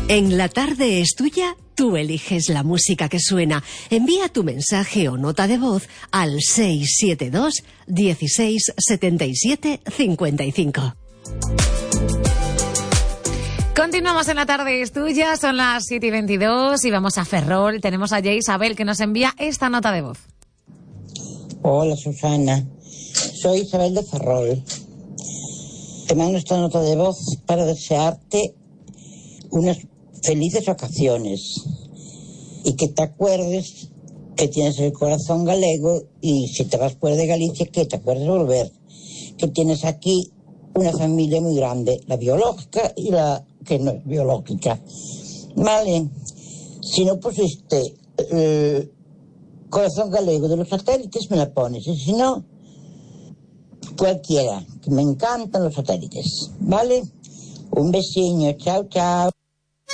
En La Tarde es Tuya, tú eliges la música que suena. Envía tu mensaje o nota de voz al 672 16 77 55. Continuamos en La Tarde es Tuya, son las 7:22 y vamos a Ferrol. Tenemos a Isabel que nos envía esta nota de voz. Hola Susana, soy Isabel de Ferrol. Te mando esta nota de voz para desearte unas felices vacaciones y que te acuerdes que tienes el corazón galego y si te vas fuera de Galicia que te acuerdes de volver, que tienes aquí una familia muy grande, la biológica y la que no es biológica. Vale, si no pusiste corazón galego de los satélites me la pones y si no cualquiera, que me encantan los satélites, ¿vale? Un besiño, chao, chao.